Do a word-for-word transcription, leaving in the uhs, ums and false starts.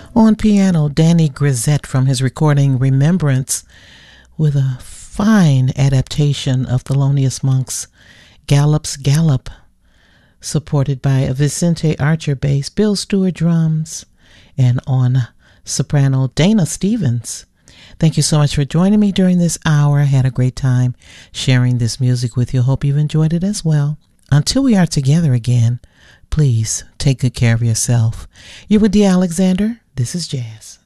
On piano, Danny Grisette from his recording Remembrance, with a fine adaptation of Thelonious Monk's Gallop's Gallop, supported by a Vicente Archer bass, Bill Stewart drums, and on soprano, Dana Stevens. Thank you so much for joining me during this hour. I had a great time sharing this music with you. Hope you've enjoyed it as well. Until we are together again, please take good care of yourself. You're with Dee Alexander. This is Jazz.